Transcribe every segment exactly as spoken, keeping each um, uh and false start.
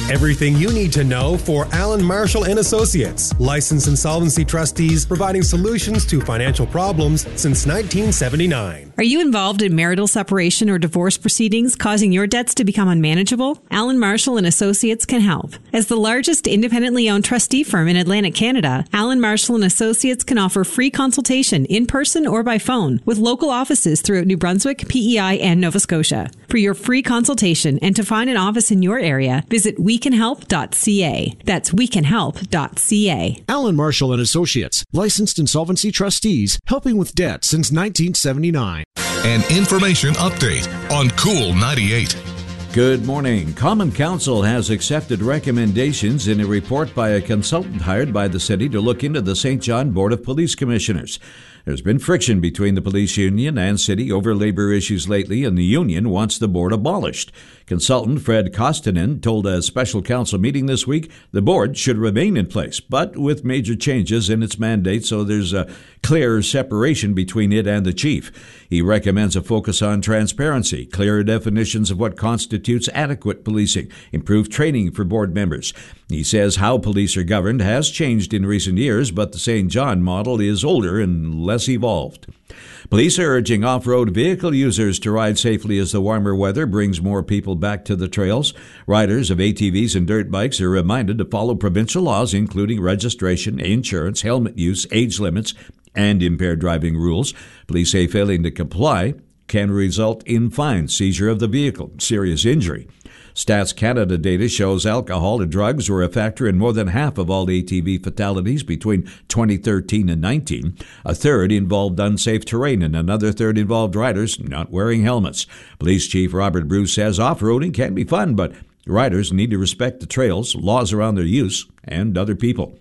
Everything you need to know for Allen Marshall and Associates, licensed insolvency trustees providing solutions to financial problems since nineteen seventy-nine. Are you involved in marital separation or divorce proceedings causing your debts to become unmanageable? Allen Marshall and Associates can help. As the largest independently owned trustee firm in Atlantic Canada, Allen Marshall and Associates can offer free consultation in person or by phone with local offices throughout New Brunswick, P E I, and Nova Scotia. For your free consultation and to find an office in your area, visit we can help dot c a. That's we can help dot c a. Allen Marshall and Associates, licensed insolvency trustees, helping with debt since nineteen seventy-nine. An information update on Cool ninety-eight. Good morning. Common Council has accepted recommendations in a report by a consultant hired by the city to look into the Saint John Board of Police Commissioners. There's been friction between the police union and city over labor issues lately, and the union wants the board abolished. Consultant Fred Kostanen told a special council meeting this week the board should remain in place, but with major changes in its mandate so there's a clear separation between it and the chief. He recommends a focus on transparency, clearer definitions of what constitutes adequate policing, improved training for board members. He says how police are governed has changed in recent years, but the Saint John model is older and less evolved. Police are urging off-road vehicle users to ride safely as the warmer weather brings more people back to the trails. Riders of A T Vs and dirt bikes are reminded to follow provincial laws, including registration, insurance, helmet use, age limits, and impaired driving rules. Police say failing to comply can result in fines, seizure of the vehicle, serious injury. Stats Canada data shows alcohol and drugs were a factor in more than half of all A T V fatalities between twenty thirteen and nineteen. A third involved unsafe terrain and another third involved riders not wearing helmets. Police Chief Robert Bruce says off-roading can be fun, but riders need to respect the trails, laws around their use, and other people.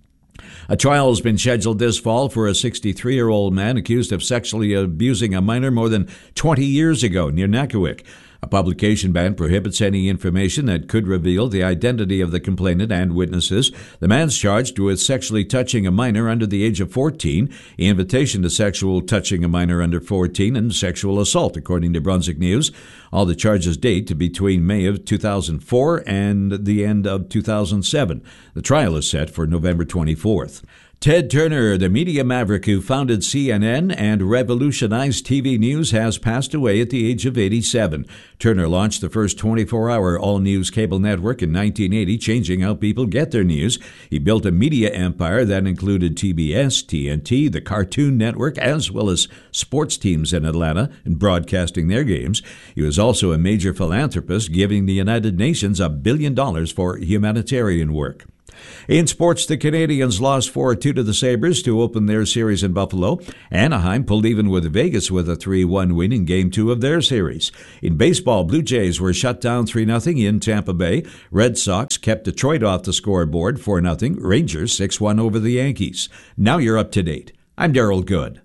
A trial has been scheduled this fall for a sixty-three-year-old man accused of sexually abusing a minor more than twenty years ago near Nakawik. A publication ban prohibits any information that could reveal the identity of the complainant and witnesses. The man's charged with sexually touching a minor under the age of fourteen, invitation to sexual touching a minor under fourteen, and sexual assault, according to Brunswick News. All the charges date to between May of two thousand four and the end of two thousand seven. The trial is set for November twenty-fourth. Ted Turner, the media maverick who founded C N N and revolutionized T V news, has passed away at the age of eighty-seven. Turner launched the first twenty-four hour all-news cable network in nineteen eighty, changing how people get their news. He built a media empire that included T B S, T N T, the Cartoon Network, as well as sports teams in Atlanta and broadcasting their games. He was also a major philanthropist, giving the United Nations a billion dollars for humanitarian work. In sports, the Canadians lost four two to the Sabres to open their series in Buffalo. Anaheim pulled even with Vegas with a three one win in Game two of their series. In baseball, Blue Jays were shut down three nothing in Tampa Bay. Red Sox kept Detroit off the scoreboard four nothing. Rangers six one over the Yankees. Now you're up to date. I'm Daryl Good.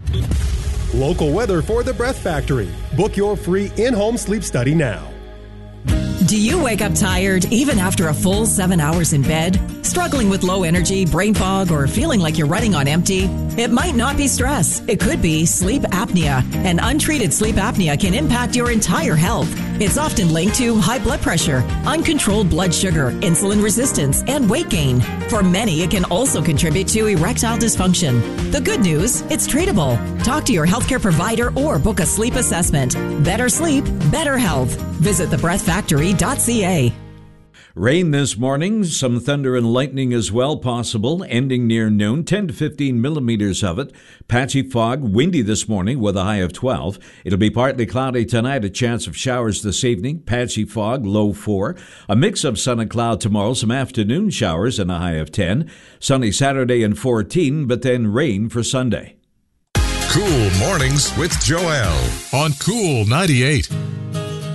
Local weather for the Breath Factory. Book your free in-home sleep study now. Do you wake up tired even after a full seven hours in bed? Struggling with low energy, brain fog, or feeling like you're running on empty? It might not be stress. It could be sleep apnea. And untreated sleep apnea can impact your entire health. It's often linked to high blood pressure, uncontrolled blood sugar, insulin resistance, and weight gain. For many, it can also contribute to erectile dysfunction. The good news, it's treatable. Talk to your healthcare provider or book a sleep assessment. Better sleep, better health. Visit the breath factory dot c a. Rain this morning, some thunder and lightning as well possible, ending near noon, ten to fifteen millimeters of it. Patchy fog, windy this morning with a high of twelve. It'll be partly cloudy tonight, a chance of showers this evening. Patchy fog, low four. A mix of sun and cloud tomorrow, some afternoon showers and a high of ten. Sunny Saturday and fourteen, but then rain for Sunday. Cool Mornings with Joel on Cool ninety-eight.